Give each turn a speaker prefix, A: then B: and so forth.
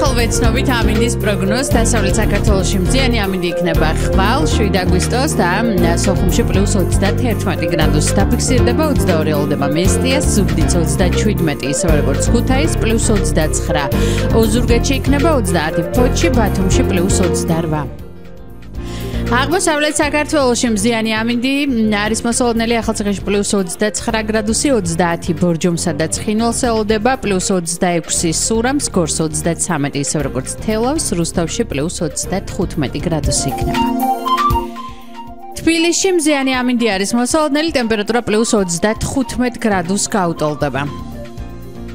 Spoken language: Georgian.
A: ვეცნობით ამინდის პროგნოზს დასავლეთ საქართველოში მზიანი ამინდი იქნება ხვალ 7 აგვისტოს და სოხუმში +31 გრადუსი დაფიქსირდება 22 ელოდება მესტიას ზუგდიდს 37 ისევე როგორც ქუთაისს +29 ოზურგეთში იქნება 30 ფოთში ბათუმში +28 აღმოსავლეთ საქართველოში მზიანი ამინდი არის მოსალოდნელი ახალციხეში +29 გრადუსი 30 ბორჯომსა და ცხინვალს ელოდება +26 სურამს გორს 33 ისევე როგორც თელავს რუსთავში +35 გრადუსი იქნება თბილისში მზიანი ამინდი არის მოსალოდნელი ტემპერატურა +35 გრადუსს გაუტოლდება